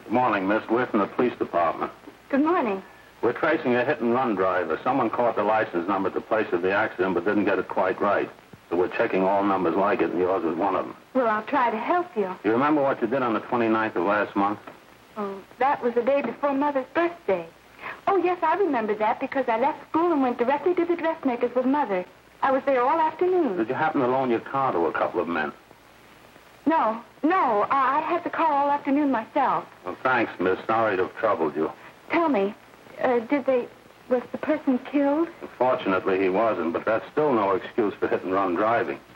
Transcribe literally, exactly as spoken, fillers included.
Good morning, miss. We're from the police department. Good morning. We're tracing a hit-and-run driver. Someone caught the license number at the place of the accident but didn't get it quite right. So we're checking all numbers like it, and yours was one of them. Well, I'll try to help you. You remember what you did on the twenty-ninth of last month? Oh, that was the day before Mother's birthday. Oh, yes, I remember that because I left school and went directly to the dressmaker's with Mother. I was there all afternoon. Did you happen to loan your car to a couple of men? No, no, I I had the car all afternoon myself. Well, thanks, miss. Sorry to have troubled you. Tell me, uh, did they... Was the person killed? Fortunately, he wasn't, but that's still no excuse for hit-and-run driving.